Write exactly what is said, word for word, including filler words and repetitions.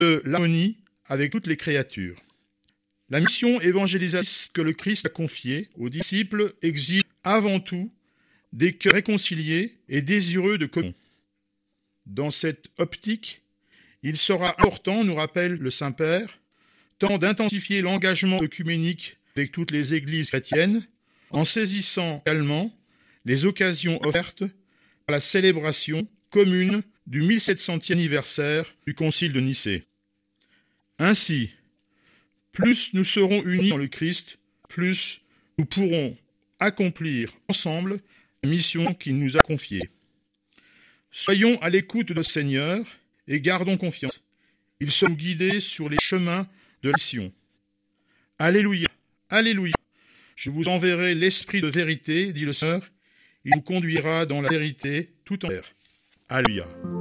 de l'harmonie avec toutes les créatures. La mission évangélisatrice que le Christ a confiée aux disciples exige avant tout des cœurs réconciliés et désireux de communion. Dans cette optique, il sera important, nous rappelle le Saint-Père, tant d'intensifier l'engagement œcuménique avec toutes les églises chrétiennes, en saisissant également les occasions offertes par la célébration commune du mille sept centième anniversaire du Concile de Nicée. Ainsi, plus nous serons unis dans le Christ, plus nous pourrons accomplir ensemble la mission qu'il nous a confiée. Soyons à l'écoute de notre Seigneur et gardons confiance. Ils sont guidés sur les chemins de la mission. Alléluia, alléluia. Je vous enverrai l'Esprit de vérité, dit le Seigneur. Il vous conduira dans la vérité tout entière. Alléluia.